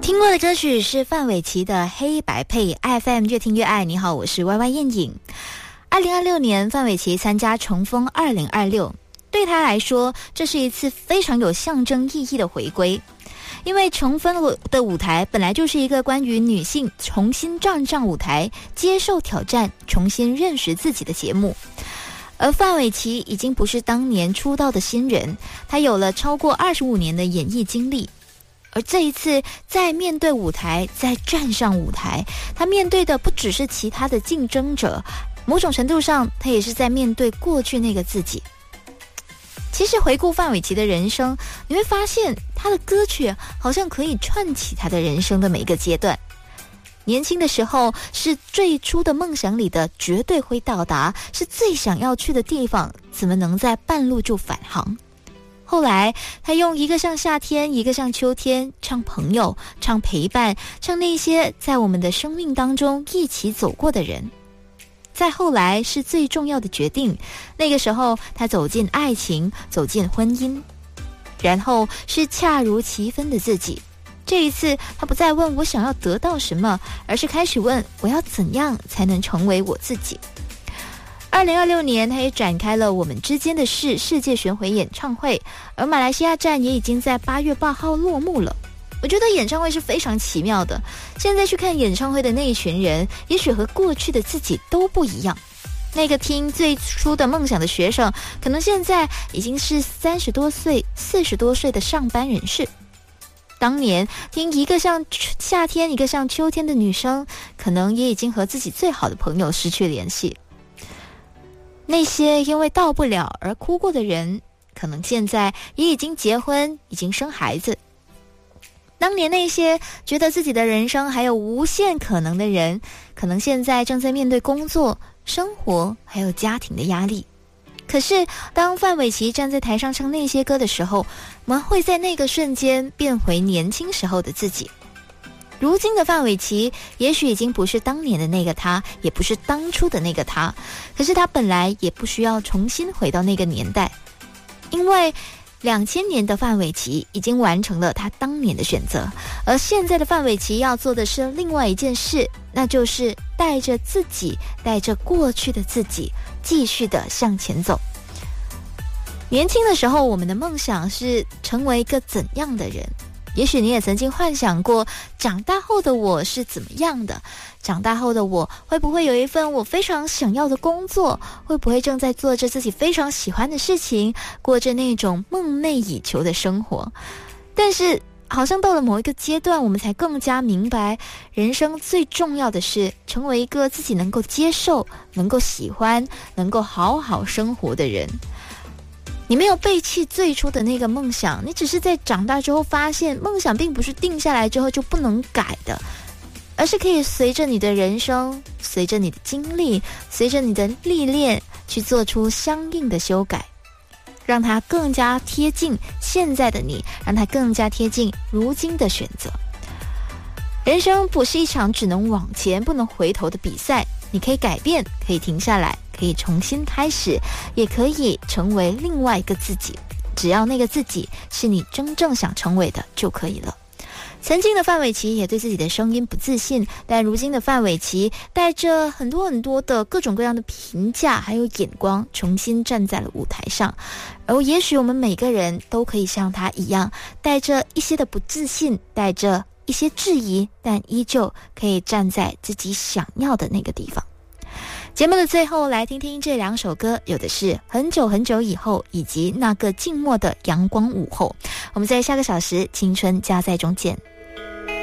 听过的歌曲是范玮琪的《黑白配》，FM 越听越爱。你好，我是 YY 燕颖。2026年，范玮琪参加重逢2026，对他来说，这是一次非常有象征意义的回归。因为重逢的舞台本来就是一个关于女性重新站上舞台、接受挑战、重新认识自己的节目。而范玮琪已经不是当年出道的新人，他有了超过25年的演艺经历。而这一次再面对舞台，再站上舞台，他面对的不只是其他的竞争者，某种程度上他也是在面对过去那个自己。其实回顾范玮琪的人生，你会发现他的歌曲好像可以串起他的人生的每一个阶段。年轻的时候是最初的梦想里的绝对会到达，是最想要去的地方，怎么能在半路就返航？后来他用一个像夏天，一个像秋天，唱朋友，唱陪伴，唱那些在我们的生命当中一起走过的人。再后来是最重要的决定，那个时候他走进爱情，走进婚姻。然后是恰如其分的自己，这一次他不再问我想要得到什么，而是开始问我要怎样才能成为我自己。2026年，他也展开了我们之间的事世界巡回演唱会，而马来西亚站也已经在8月8号落幕了。我觉得演唱会是非常奇妙的，现在去看演唱会的那一群人，也许和过去的自己都不一样。那个听最初的梦想的学生，可能现在已经是30多岁、40多岁的上班人士。当年听一个像夏天，一个像秋天的女生，可能也已经和自己最好的朋友失去联系。那些因为到不了而哭过的人，可能现在也已经结婚，已经生孩子。当年那些觉得自己的人生还有无限可能的人，可能现在正在面对工作、生活还有家庭的压力。可是当范玮琪站在台上唱那些歌的时候，我们会在那个瞬间变回年轻时候的自己。如今的范玮琪也许已经不是当年的那个他，也不是当初的那个他，可是他本来也不需要重新回到那个年代，因为2000年的范玮琪已经完成了他当年的选择，而现在的范玮琪要做的是另外一件事，那就是带着自己，带着过去的自己，继续的向前走。年轻的时候，我们的梦想是成为一个怎样的人？也许你也曾经幻想过，长大后的我是怎么样的？长大后的我会不会有一份我非常想要的工作？会不会正在做着自己非常喜欢的事情，过着那种梦寐以求的生活？但是好像到了某一个阶段，我们才更加明白，人生最重要的是成为一个自己能够接受、能够喜欢、能够好好生活的人。你没有背弃最初的那个梦想，你只是在长大之后发现，梦想并不是定下来之后就不能改的，而是可以随着你的人生，随着你的经历，随着你的历练，去做出相应的修改，让它更加贴近现在的你，让它更加贴近如今的选择。人生不是一场只能往前不能回头的比赛，你可以改变，可以停下来，可以重新开始，也可以成为另外一个自己，只要那个自己是你真正想成为的就可以了。曾经的范玮琪也对自己的声音不自信，但如今的范玮琪带着很多的各种各样的评价还有眼光，重新站在了舞台上。而也许我们每个人都可以像他一样，带着一些的不自信，带着一些质疑，但依旧可以站在自己想要的那个地方。节目的最后，来听听这2首歌，有的是很久很久以后，以及那个静默的阳光午后。我们在下个小时青春加在中见。